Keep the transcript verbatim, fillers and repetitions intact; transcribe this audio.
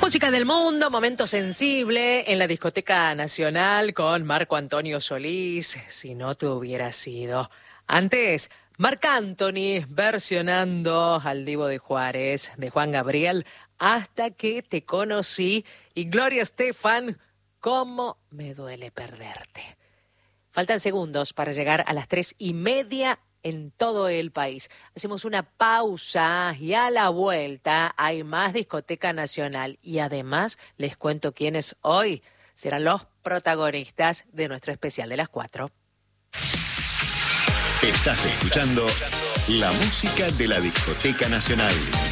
Música del mundo, momento sensible en la Discoteca Nacional con Marco Antonio Solís, Si no te hubiera sido. Antes, Marc Anthony versionando al Divo de Juárez, de Juan Gabriel, Hasta que te conocí, y Gloria Estefan, Cómo me duele perderte. Faltan segundos para llegar a las tres y media en todo el país. Hacemos una pausa y a la vuelta hay más Discoteca Nacional. Y además les cuento quiénes hoy serán los protagonistas de nuestro especial de las cuatro. Estás escuchando la música de la Discoteca Nacional.